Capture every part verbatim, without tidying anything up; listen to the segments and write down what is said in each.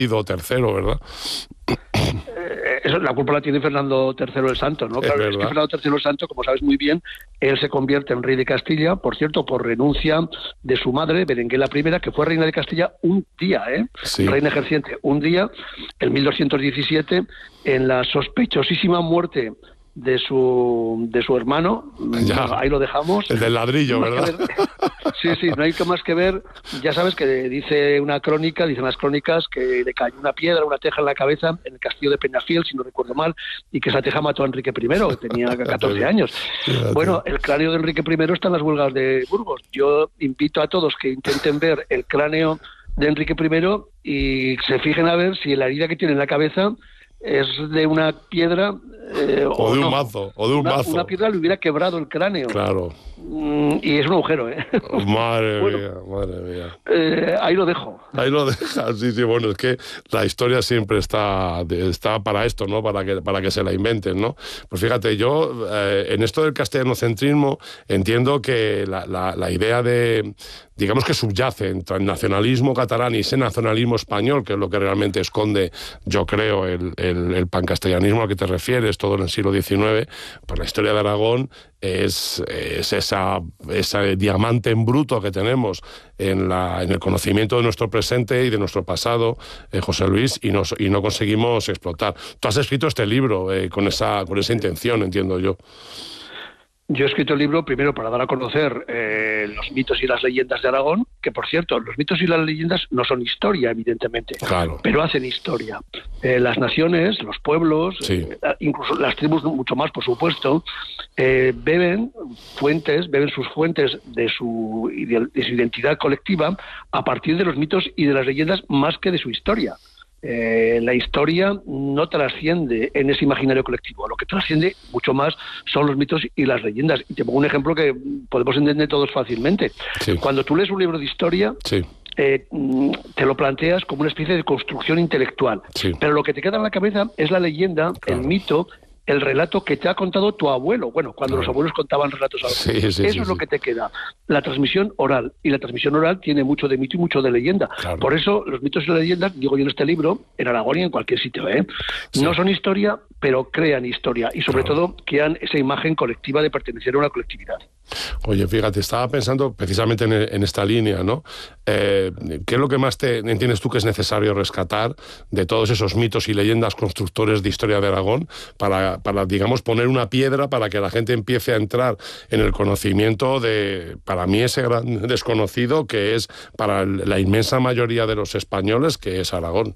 Fernando tercero, ¿verdad? Eh, eso, la culpa la tiene Fernando tercero el Santo, ¿no? Claro, es, es que Fernando tercero el Santo, como sabes muy bien, él se convierte en rey de Castilla, por cierto, por renuncia de su madre, Berenguela I, que fue reina de Castilla un día, ¿eh? Sí. Reina ejerciente un día, en mil doscientos diecisiete, en la sospechosísima muerte de su de su hermano. Ya. Bueno, ahí lo dejamos. El del ladrillo, no ¿verdad? Sí, sí, no hay que más que ver. Ya sabes que dice una crónica, dicen las crónicas, que le cayó una piedra, una teja en la cabeza en el castillo de Peñafiel, si no recuerdo mal, y que esa teja mató a Enrique I, que tenía catorce años. Bueno, el cráneo de Enrique I está en las huelgas de Burgos. Yo invito a todos que intenten ver el cráneo de Enrique I y se fijen a ver si la herida que tiene en la cabeza es de una piedra eh, o, o de un no. mazo o de un una, mazo una piedra le hubiera quebrado el cráneo. Claro. Mm, y es un agujero, ¿eh? Madre bueno, mía, madre mía. Eh, ahí lo dejo. Ahí lo dejas, sí, sí, bueno, es que la historia siempre está, está para esto, ¿no? Para que, para que se la inventen, ¿no? Pues fíjate, yo eh, en esto del castellanocentrismo entiendo que la, la, la idea de, digamos que subyace entre el nacionalismo catalán y ese nacionalismo español, que es lo que realmente esconde, yo creo, el, el, el pancastellanismo al que te refieres, todo en el siglo diecinueve, pues la historia de Aragón es, es esa, ese diamante en bruto que tenemos en, la, en el conocimiento de nuestro presente y de nuestro pasado, eh, José Luis, y no, y no conseguimos explotar. Tú has escrito este libro eh, con, esa, con esa intención, entiendo yo. Yo he escrito el libro primero para dar a conocer eh, los mitos y las leyendas de Aragón, que por cierto, los mitos y las leyendas no son historia, evidentemente, claro, pero hacen historia. Eh, las naciones, los pueblos, sí. eh, incluso las tribus mucho más, por supuesto, eh, beben fuentes, beben sus fuentes de su, de su identidad colectiva a partir de los mitos y de las leyendas más que de su historia. Eh, la historia no trasciende en ese imaginario colectivo, lo que trasciende mucho más son los mitos y las leyendas. Y te pongo un ejemplo que podemos entender todos fácilmente. Sí. Cuando tú lees un libro de historia, sí. eh, te lo planteas como una especie de construcción intelectual, sí. pero lo que te queda en la cabeza es la leyenda, claro. el mito, el relato que te ha contado tu abuelo. Bueno, cuando claro. los abuelos contaban relatos a los sí, sí, Eso sí, es lo sí. que te queda. La transmisión oral. Y la transmisión oral tiene mucho de mito y mucho de leyenda. Claro. Por eso, los mitos y las leyendas, digo yo en este libro, en Aragón y en cualquier sitio, ¿eh? Sí. no son historia, pero crean historia. Y sobre claro. todo, crean esa imagen colectiva de pertenecer a una colectividad. Oye, fíjate, estaba pensando precisamente en, en esta línea, ¿no? Eh, ¿Qué es lo que más te entiendes tú que es necesario rescatar de todos esos mitos y leyendas constructores de historia de Aragón para, para, digamos, poner una piedra para que la gente empiece a entrar en el conocimiento de, para mí, ese gran desconocido que es para la inmensa mayoría de los españoles, que es Aragón?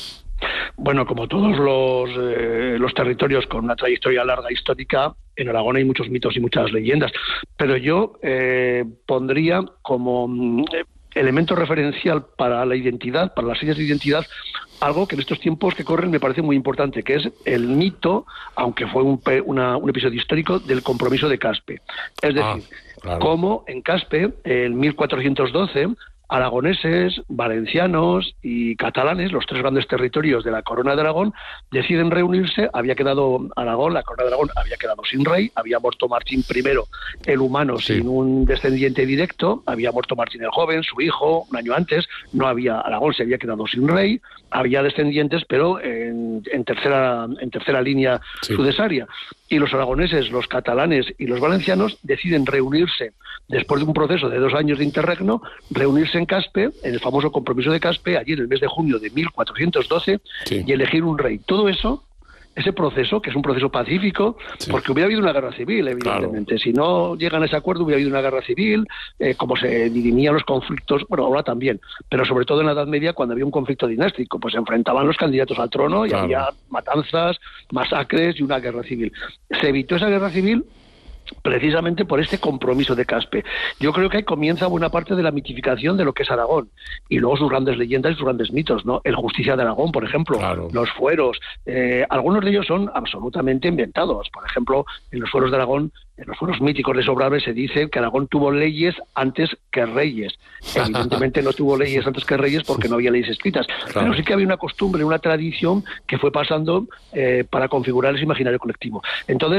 Bueno, como todos los, eh, los territorios con una trayectoria larga histórica, en Aragón hay muchos mitos y muchas leyendas, pero yo eh, pondría como eh, elemento referencial para la identidad, para las señas de identidad, algo que en estos tiempos que corren me parece muy importante, que es el mito, aunque fue un, una, un episodio histórico, del compromiso de Caspe. Es decir, ah, claro. cómo en Caspe, en mil cuatrocientos doce, aragoneses, valencianos y catalanes, los tres grandes territorios de la Corona de Aragón, deciden reunirse. Había quedado Aragón, la Corona de Aragón había quedado sin rey, había muerto Martín I, el humano, sí. sin un descendiente directo, había muerto Martín el Joven, su hijo, un año antes, no había, Aragón se había quedado sin rey, había descendientes, pero en, en, tercera, en tercera línea sí. sucesaria. Y los aragoneses, los catalanes y los valencianos deciden reunirse, después de un proceso de dos años de interregno, reunirse en Caspe, en el famoso compromiso de Caspe, allí en el mes de junio de mil cuatrocientos doce, sí. y elegir un rey. Todo eso, ese proceso, que es un proceso pacífico, sí. porque hubiera habido una guerra civil, evidentemente. Claro. Si no llegan a ese acuerdo, hubiera habido una guerra civil, eh, como se dirimían los conflictos, bueno, ahora también, pero sobre todo en la Edad Media, cuando había un conflicto dinástico, pues se enfrentaban los candidatos al trono y claro. había matanzas, masacres y una guerra civil. Se evitó esa guerra civil precisamente por este compromiso de Caspe. Yo creo que ahí comienza buena parte de la mitificación de lo que es Aragón, y luego sus grandes leyendas y sus grandes mitos, ¿no? El Justicia de Aragón, por ejemplo, claro. los fueros, eh, algunos de ellos son absolutamente inventados. Por ejemplo, en los fueros de Aragón, en los fueros míticos de Sobrarbe se dice que Aragón tuvo leyes antes que reyes. Evidentemente no tuvo leyes antes que reyes porque no había leyes escritas, claro. pero sí que había una costumbre, una tradición que fue pasando eh, para configurar ese imaginario colectivo. Entonces,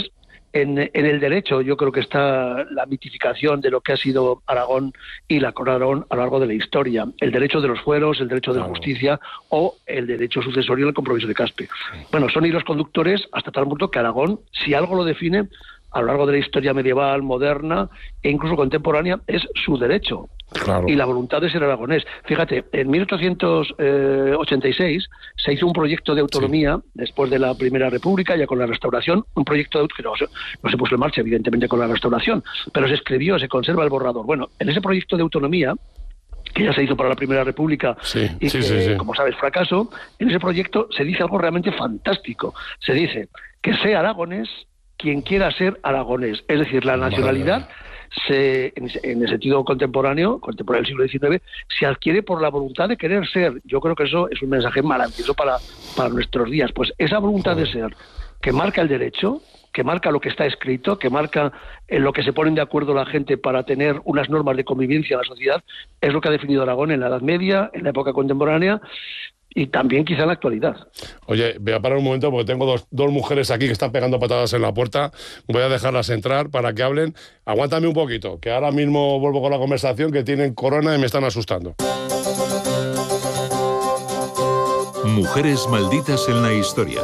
En, en el derecho yo creo que está la mitificación de lo que ha sido Aragón y la corona de Aragón a lo largo de la historia. El derecho de los fueros, el derecho de la justicia o el derecho sucesorio en el compromiso de Caspe. Bueno, son hilos conductores hasta tal punto que Aragón, si algo lo define a lo largo de la historia medieval, moderna e incluso contemporánea, es su derecho. Claro. Y la voluntad de ser aragonés. Fíjate, en mil ochocientos ochenta y seis se hizo un proyecto de autonomía, sí. después de la Primera República, ya con la Restauración, un proyecto de, que no, no se puso en marcha, evidentemente, con la Restauración, pero se escribió, se conserva el borrador. Bueno, en ese proyecto de autonomía, que ya se hizo para la Primera República sí, y sí, que, sí, sí. como sabes, fracaso, en ese proyecto se dice algo realmente fantástico. Se dice que sea aragonés quien quiera ser aragonés, es decir, la nacionalidad se, en, en el sentido contemporáneo, contemporáneo del siglo diecinueve, se adquiere por la voluntad de querer ser. Yo creo que eso es un mensaje maravilloso para, para nuestros días. Pues esa voluntad Joder. de ser, que marca el derecho, que marca lo que está escrito, que marca en lo que se ponen de acuerdo la gente para tener unas normas de convivencia en la sociedad, es lo que ha definido Aragón en la Edad Media, en la época contemporánea, y también quizá en la actualidad. Oye, voy a parar un momento porque tengo dos, dos mujeres aquí que están pegando patadas en la puerta. Voy a dejarlas entrar para que hablen. Aguántame un poquito, que ahora mismo vuelvo con la conversación, que tienen corona y me están asustando. Mujeres malditas en la historia.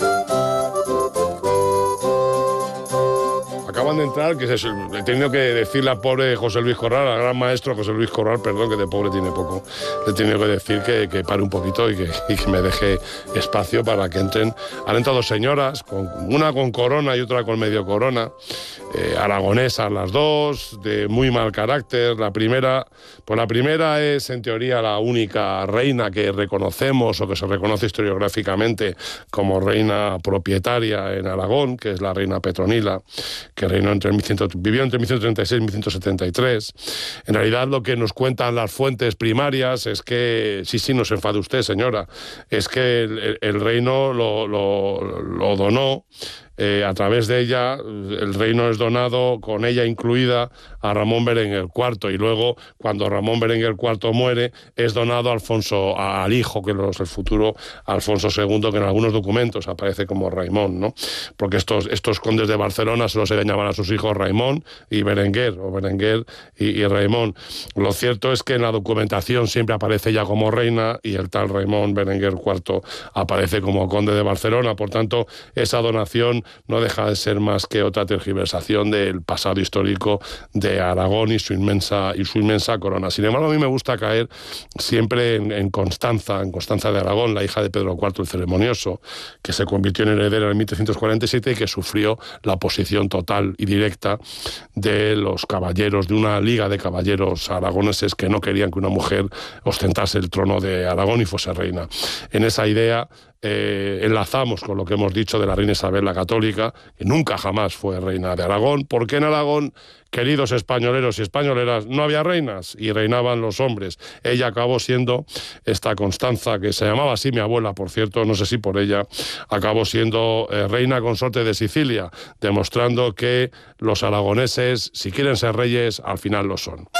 Acaban de entrar, que es eso, he tenido que decirle al pobre José Luis Corral, al gran maestro José Luis Corral, perdón, que de pobre tiene poco, le he tenido que decir que, que pare un poquito y que, y que me deje espacio para que entren. Han entrado dos señoras, con, una con corona y otra con medio corona, eh, aragonesas las dos, de muy mal carácter. La primera, pues la primera es en teoría la única reina que reconocemos o que se reconoce historiográficamente como reina propietaria en Aragón, que es la reina Petronila, que reinó entre mil cien, vivió entre mil ciento treinta y seis y mil ciento setenta y tres. En realidad lo que nos cuentan las fuentes primarias es que, sí, sí, no se enfade usted, señora, es que el, el reino lo, lo, lo donó. Eh, a través de ella, el reino es donado, con ella incluida, a Ramón Berenguer cuarto, y luego, cuando Ramón Berenguer cuarto muere, es donado a Alfonso, al hijo, que es el futuro Alfonso segundo, que en algunos documentos aparece como Raimón, ¿no? Porque estos, estos condes de Barcelona solo se llamaban a sus hijos Raimón y Berenguer, o Berenguer y, y Raimón. Lo cierto es que en la documentación siempre aparece ella como reina y el tal Raimón Berenguer cuarto aparece como conde de Barcelona. Por tanto, esa donación no deja de ser más que otra tergiversación del pasado histórico de Aragón y su inmensa y su inmensa corona. Sin embargo, a mí me gusta caer siempre en, en Constanza, en Constanza de Aragón, la hija de Pedro cuarto el Ceremonioso, que se convirtió en heredera en mil trescientos cuarenta y siete y que sufrió la oposición total y directa de los caballeros, de una liga de caballeros aragoneses que no querían que una mujer ostentase el trono de Aragón y fuese reina. En esa idea Eh, enlazamos con lo que hemos dicho de la reina Isabel la Católica, que nunca jamás fue reina de Aragón, porque en Aragón, queridos españoleros y españoleras, no había reinas y reinaban los hombres. Ella acabó siendo esta Constanza, que se llamaba así mi abuela, por cierto, no sé si por ella, acabó siendo eh, reina consorte de Sicilia, demostrando que los aragoneses, si quieren ser reyes, al final lo son.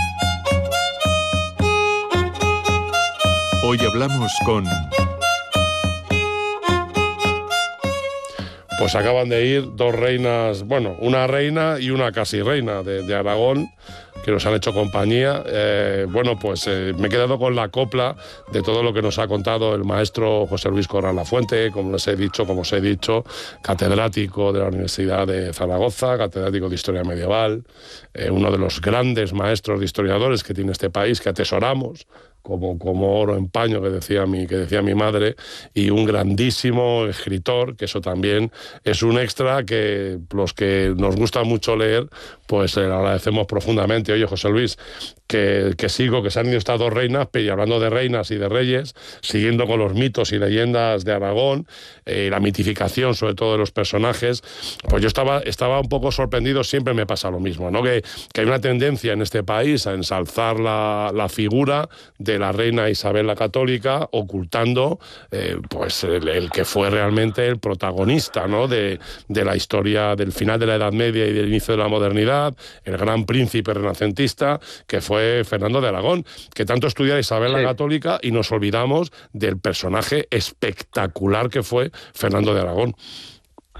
Hoy hablamos con... Pues acaban de ir dos reinas, bueno, una reina y una casi reina de, de Aragón, que nos han hecho compañía. Eh, bueno, pues eh, me he quedado con la copla de todo lo que nos ha contado el maestro José Luis Corral Lafuente, como les he dicho, como os he dicho, catedrático de la Universidad de Zaragoza, catedrático de Historia Medieval, eh, uno de los grandes maestros de historiadores que tiene este país, que atesoramos como, como oro en paño, que decía, mi, que decía mi madre, y un grandísimo escritor, que eso también es un extra que los que nos gusta mucho leer, pues le agradecemos profundamente. Oye, José Luis, que, que sigo, que se han ido estas dos reinas, y hablando de reinas y de reyes, siguiendo con los mitos y leyendas de Aragón, eh, la mitificación sobre todo de los personajes, pues yo estaba, estaba un poco sorprendido, siempre me pasa lo mismo, ¿no? Que, que hay una tendencia en este país a ensalzar la, la figura de la reina Isabel la Católica, ocultando eh, pues el, el que fue realmente el protagonista, ¿no? de, de la historia del final de la Edad Media y del inicio de la modernidad, el gran príncipe renacentista, que fue Fernando de Aragón, que tanto estudia Isabel sí. la Católica, y nos olvidamos del personaje espectacular que fue Fernando de Aragón.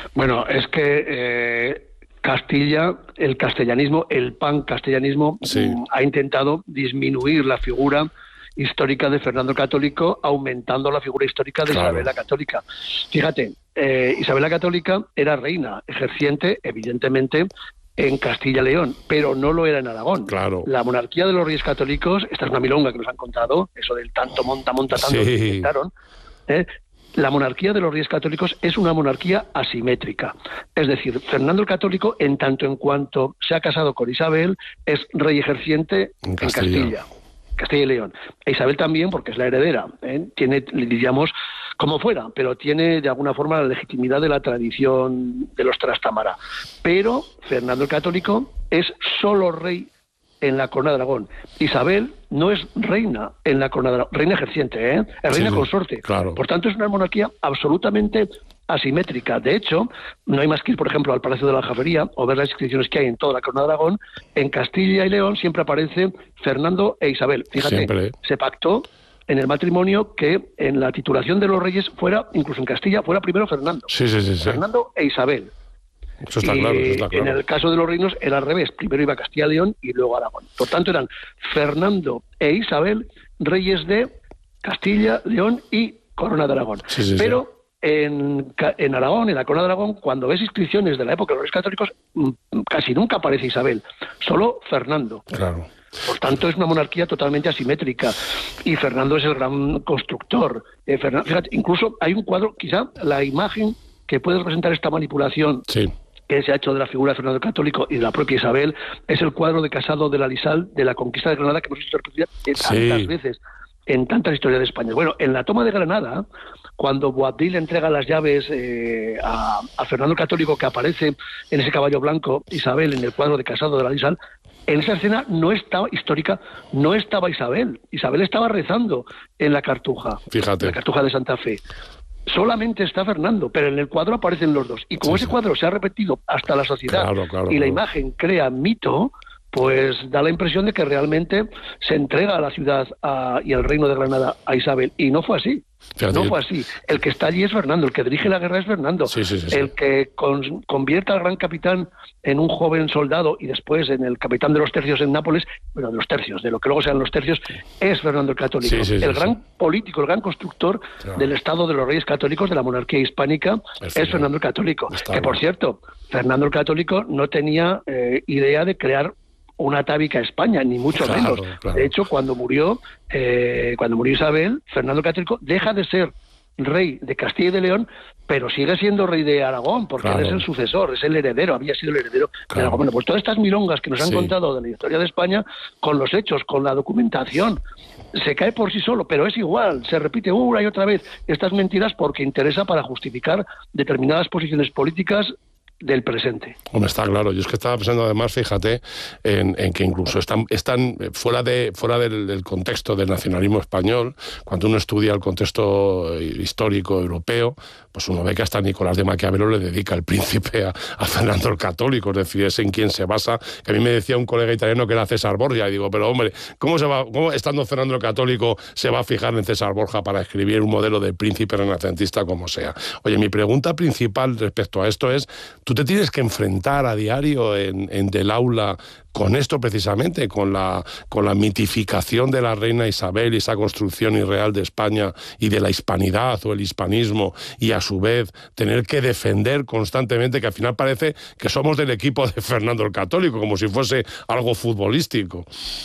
Bueno, es que eh, Castilla, el castellanismo, el pancastellanismo, sí. ha intentado disminuir la figura histórica de Fernando el Católico, aumentando la figura histórica de claro. Isabel la Católica. Fíjate, eh, Isabel la Católica era reina ejerciente, evidentemente, en Castilla y León, pero no lo era en Aragón. Claro. La monarquía de los Reyes Católicos, esta es una milonga que nos han contado, eso del tanto monta, monta, tanto, sí. que inventaron, ¿eh? La monarquía de los Reyes Católicos es una monarquía asimétrica. Es decir, Fernando el Católico, en tanto en cuanto se ha casado con Isabel, es rey ejerciente en Castilla. En Castilla. Castilla y León. E Isabel también, porque es la heredera, ¿eh? Tiene, diríamos, como fuera, pero tiene de alguna forma la legitimidad de la tradición de los Trastámara. Pero Fernando el Católico es solo rey en la corona de Aragón. Isabel no es reina en la corona de Aragón, reina ejerciente, ¿eh? Es reina sí, consorte. Claro. Por tanto, es una monarquía absolutamente asimétrica. De hecho, no hay más que ir, por ejemplo, al Palacio de la Aljafería o ver las inscripciones que hay en toda la corona de Aragón. En Castilla y León siempre aparece Fernando e Isabel. Fíjate, siempre. Se pactó en el matrimonio que en la titulación de los reyes fuera, incluso en Castilla, fuera primero Fernando. Sí, sí, sí, sí. Fernando e Isabel. Eso está y claro, eso está claro. En el caso de los reinos era al revés. Primero iba Castilla y León y luego Aragón. Por tanto, eran Fernando e Isabel, reyes de Castilla, León y Corona de Aragón. Sí, sí, Pero sí. En, en Aragón, en la Corona de Aragón, cuando ves inscripciones de la época de los Reyes Católicos, casi nunca aparece Isabel, solo Fernando. Claro. Por tanto, es una monarquía totalmente asimétrica. Y Fernando es el gran constructor. Eh, Fernando, fíjate, incluso hay un cuadro, quizá la imagen que puede representar esta manipulación sí. que se ha hecho de la figura de Fernando el Católico y de la propia Isabel, es el cuadro de Casado de la Lisal de la conquista de Granada, que hemos visto repetida tantas sí. veces en tantas historias de España. Bueno, en la toma de Granada, cuando Boabdil entrega las llaves eh, a, a Fernando el Católico, que aparece en ese caballo blanco, Isabel, en el cuadro de Casado de la Lisal, en esa escena no estaba histórica, no estaba Isabel. Isabel estaba rezando en la Cartuja, Fíjate. en la Cartuja de Santa Fe. Solamente está Fernando, pero en el cuadro aparecen los dos. Y como sí, ese sí. cuadro se ha repetido hasta la sociedad claro, claro, y la claro. imagen crea mito, pues da la impresión de que realmente se entrega a la ciudad a, y al reino de Granada a Isabel. Y no fue así. Fíjate. No fue así. El que está allí es Fernando, el que dirige la guerra es Fernando. Sí, sí, sí, el sí. que con, convierte al gran capitán en un joven soldado y después en el capitán de los tercios en Nápoles, bueno, de los tercios, de lo que luego sean los tercios, es Fernando el Católico. Sí, sí, sí, el sí. gran político, el gran constructor claro. del Estado de los Reyes Católicos, de la monarquía hispánica, es, es Fernando el Católico. Está que, bien. por cierto, Fernando el Católico no tenía eh, idea de crear una tábica España, ni mucho claro, menos. Claro. De hecho, cuando murió, eh, cuando murió Isabel, Fernando el Católico deja de ser rey de Castilla y de León, pero sigue siendo rey de Aragón, porque claro. él es el sucesor, es el heredero, había sido el heredero claro. de Aragón. Bueno, pues todas estas milongas que nos han sí. contado de la historia de España, con los hechos, con la documentación, se cae por sí solo, pero es igual, se repite una y otra vez estas mentiras porque interesa para justificar determinadas posiciones políticas del presente. Hombre, está claro. Yo es que estaba pensando además, fíjate, en, en que incluso están, están fuera de fuera del, del contexto del nacionalismo español. Cuando uno estudia el contexto histórico europeo, pues uno ve que hasta Nicolás de Maquiavelo le dedica el príncipe a, a Fernando el Católico, es decir, es en quien se basa. Que a mí me decía un colega italiano que era César Borgia, y digo, pero hombre, ¿cómo se va, cómo estando Fernando el Católico se va a fijar en César Borja para escribir un modelo de príncipe renacentista como sea? Oye, mi pregunta principal respecto a esto es, tú te tienes que enfrentar a diario en, en del aula con esto precisamente, con la, con la mitificación de la reina Isabel y esa construcción irreal de España y de la hispanidad o el hispanismo, y a su vez tener que defender constantemente que al final parece que somos del equipo de Fernando el Católico, como si fuese algo futbolístico.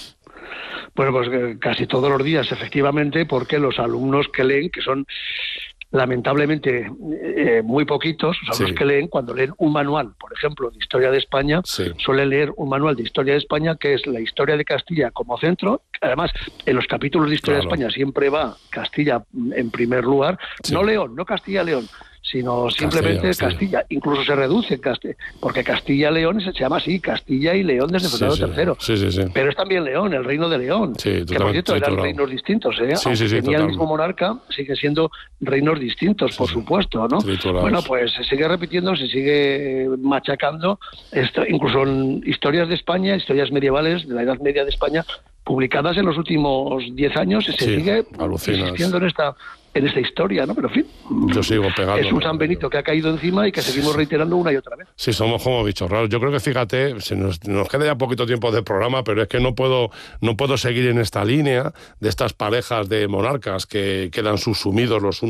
Bueno, pues eh, casi todos los días, efectivamente, porque los alumnos que leen, que son lamentablemente eh, muy poquitos, son sí. los que leen cuando leen un manual, por ejemplo, de Historia de España, sí. suelen leer un manual de Historia de España que es la historia de Castilla como centro. Además, en los capítulos de Historia claro. de España siempre va Castilla en primer lugar, sí. no León, no Castilla-León, sino simplemente Castilla, Castilla. Castilla. Incluso se reduce Castilla, porque Castilla-León se llama así, Castilla y León desde Fernando sí, sí. tercero. Sí, sí, sí. Pero es también León, el reino de León. Sí, que por cierto eran reinos distintos, ¿eh? Sí, Aunque sí, sí, tenía total. el mismo monarca, sigue siendo reinos distintos, sí, por sí. supuesto, ¿no? Triturados. Bueno, pues se sigue repitiendo, se sigue machacando, esto, incluso en historias de España, historias medievales de la Edad Media de España, publicadas en los últimos diez años, y se sí, sigue alucinas. insistiendo en esta en esta historia, ¿no? Pero en fin, yo sigo pegando. Es un San Benito que ha caído encima y que seguimos reiterando una y otra vez. Sí, somos como bichos raros. Yo creo que, fíjate, se nos, nos queda ya poquito tiempo de programa, pero es que no puedo, no puedo seguir en esta línea de estas parejas de monarcas que quedan subsumidos los unos